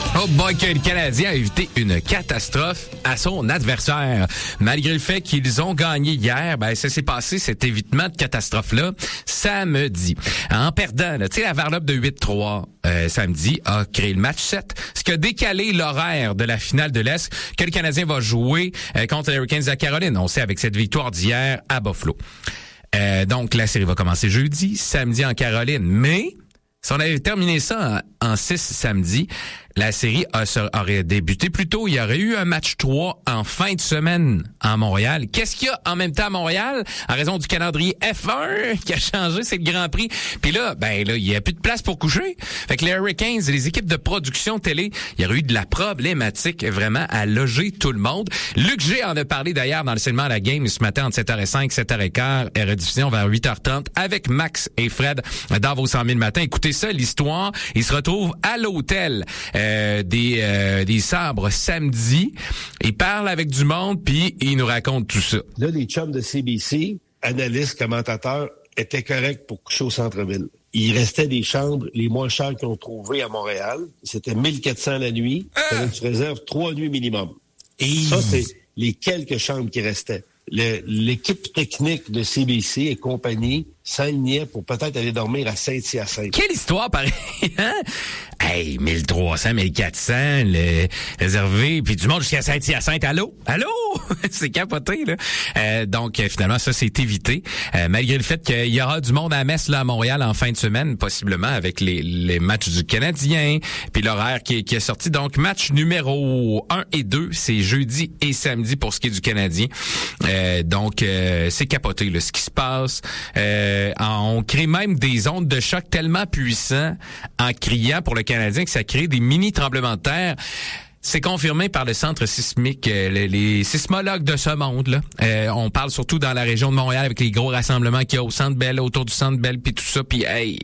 Oh boy, que le Canadien a évité une catastrophe à son adversaire. Malgré le fait qu'ils ont gagné hier, ça s'est passé, cet évitement de catastrophe-là, samedi. En perdant, tu sais, la varlope de 8-3 samedi a créé le match 7, ce qui a décalé l'horaire de la finale de l'Est que le Canadien va jouer contre les Hurricanes à Caroline. On sait avec cette victoire d'hier à Buffalo. Donc, la série va commencer jeudi, samedi en Caroline, mais si on avait terminé ça en 6 samedi, la série aurait débuté plus tôt. Il y aurait eu un match 3 en fin de semaine à Montréal. Qu'est-ce qu'il y a en même temps à Montréal? En raison du calendrier F1 qui a changé, c'est le Grand Prix. Puis là, il y a plus de place pour coucher. Fait que les Hurricanes, les équipes de production télé, il y aurait eu de la problématique vraiment à loger tout le monde. Luc G en a parlé d'ailleurs dans le segment à la game ce matin entre 7h05, 7h15 et rediffusion vers 8h30 avec Max et Fred dans vos 100 000 matin. Écoutez ça, l'histoire. Ils se retrouvent à l'hôtel des Sabres samedi. Ils parlent avec du monde, puis ils nous racontent tout ça. Là, les chums de CBC, analystes, commentateurs, étaient corrects pour coucher au centre-ville. Il restait des chambres les moins chères qu'ils ont trouvées à Montréal. C'était 1400 la nuit. Fallait que tu réserves 3 nuits minimum. Et ça, c'est les quelques chambres qui restaient. L'équipe technique de CBC et compagnie s'alignait pour peut-être aller dormir à Saint-Hyacinthe. Quelle histoire, pareil, hein? Hey, 1300, 1400, réservé, puis du monde jusqu'à Saint-Hyacinthe. Allô? C'est capoté, là. Donc, finalement, ça, c'est évité. Malgré le fait qu'il y aura du monde à Metz, là, à Montréal, en fin de semaine, possiblement, avec les matchs du Canadien, puis l'horaire qui est sorti. Donc, match numéro 1 et 2, c'est jeudi et samedi pour ce qui est du Canadien. Donc, c'est capoté, là, ce qui se passe. On crée même des ondes de choc tellement puissants en criant pour le Canadien que ça crée des mini tremblements de terre. C'est confirmé par le centre sismique, les sismologues de ce monde-là. On parle surtout dans la région de Montréal avec les gros rassemblements qu'il y a au Centre Bell, autour du Centre Bell, puis tout ça. Puis,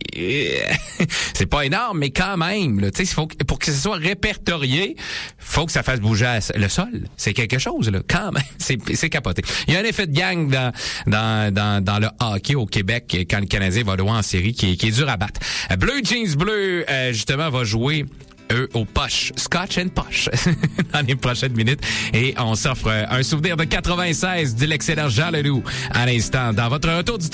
c'est pas énorme, mais quand même, là, tu sais, pour que ce soit répertorié, faut que ça fasse bouger le sol. C'est quelque chose, là, quand même. C'est capoté. Il y a un effet de gang dans le hockey au Québec quand le Canadien va loin en série qui est dur à battre. Bleu Jeans Bleu, justement, va jouer au Posh, Scotch and Posh, dans les prochaines minutes. Et on s'offre un souvenir de 96 de l'excellent Jean Leloup à l'instant dans votre retour du